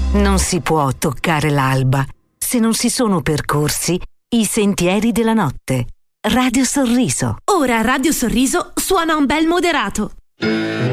Non si può toccare l'alba se non si sono percorsi i sentieri della notte. Radio Sorriso. Ora Radio Sorriso suona un bel moderato.